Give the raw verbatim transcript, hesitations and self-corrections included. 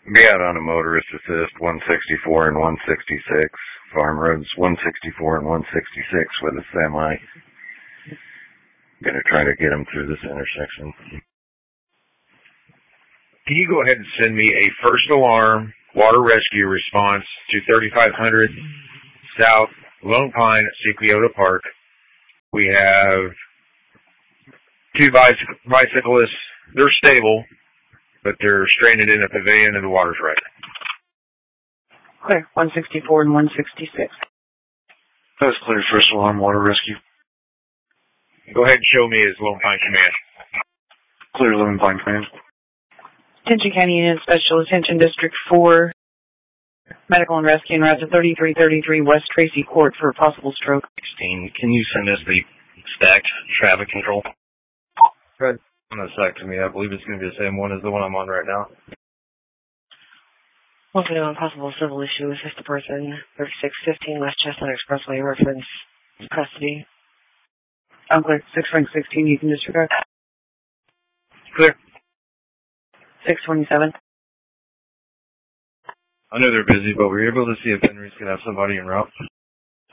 Be out on a motorist assist, one sixty-four and one sixty-six. Farm roads, one sixty-four and one sixty-six with a semi. Gonna try to get them through this intersection. Can you go ahead and send me a first alarm water rescue response to thirty-five hundred South Lone Pine at Sequioto Park? We have two bicyc- bicyclists. They're stable, but they're stranded in a pavilion and the water's right. Clear, one sixty-four and one sixty-six. That's clear, first alarm, water rescue. Go ahead and show me as Lone Pine Command. Clear, Lone Pine Command. Attention County Unit Special Attention District four. Medical and rescue en route to thirty-three thirty-three West Tracy Court for a possible stroke. sixteen, can you send us the stacked traffic control? Good. On the sec to me, I believe it's going to be the same one as the one I'm on right now. Looking on possible civil issue with fifth person, thirty-six fifteen West Chestnut Expressway, reference custody. I'm clear. six rank sixteen, you can disregard. Clear. six twenty-seven. I know they're busy, but were you able to see if Henry's going to have somebody en route?